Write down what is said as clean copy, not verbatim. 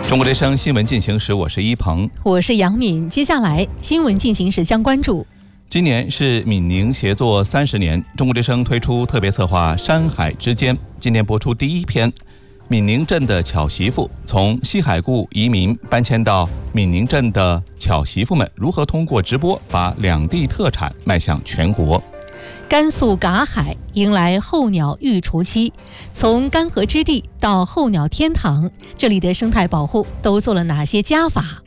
中国之声新闻进行时，我是一鹏， 我是杨敏。接下来新闻进行时将关注， 今年是闽宁协作30年，中国之声推出特别策划《山海之间》，今年播出第一篇。闽宁镇的巧媳妇从西海固移民搬迁到闽宁镇的巧媳妇们，如何通过直播把两地特产迈向全国？ 甘肃嘎海迎来候鸟育雏期，从干涸之地到候鸟天堂，这里的生态保护都做了哪些加法？